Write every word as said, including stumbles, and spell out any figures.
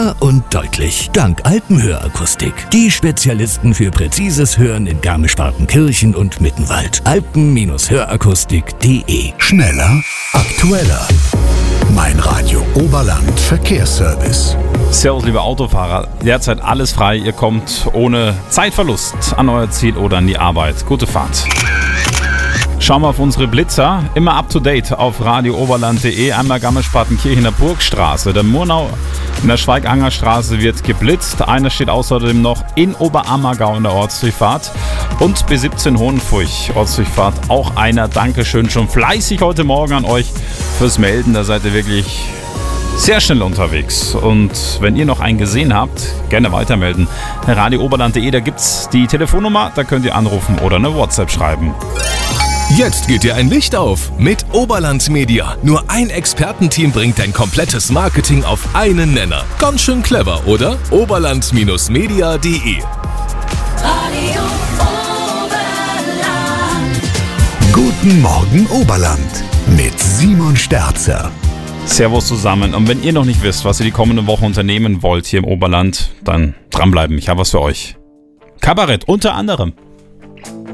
Und deutlich. Dank Alpenhörakustik. Die Spezialisten für präzises Hören in Garmisch-Partenkirchen und Mittenwald. alpen Hörakustik punkt de. Schneller, aktueller. Mein Radio Oberland Verkehrsservice. Servus, liebe Autofahrer. Derzeit alles frei. Ihr kommt ohne Zeitverlust an euer Ziel oder an die Arbeit. Gute Fahrt. Schauen wir auf unsere Blitzer. Immer up to date auf radio oberland punkt de. Einmal Garmisch-Partenkirchener Burgstraße. Der Murnau in der Schweiganger Straße wird geblitzt. Einer steht außerdem noch in Oberammergau in der Ortsdurchfahrt. Und B siebzehn Hohenfurch Ortsdurchfahrt auch einer. Dankeschön schon fleißig heute Morgen an euch fürs Melden. Da seid ihr wirklich sehr schnell unterwegs. Und wenn ihr noch einen gesehen habt, gerne weitermelden. radio oberland punkt de, da gibt's die Telefonnummer. Da könnt ihr anrufen oder eine WhatsApp schreiben. Jetzt geht dir ein Licht auf mit Oberland Media. Nur ein Expertenteam bringt dein komplettes Marketing auf einen Nenner. Ganz schön clever, oder? oberland media punkt de. Radio Oberland. Guten Morgen Oberland mit Simon Sterzer. Servus zusammen. Und wenn ihr noch nicht wisst, was ihr die kommende Woche unternehmen wollt hier im Oberland, dann dranbleiben. Ich habe was für euch. Kabarett unter anderem.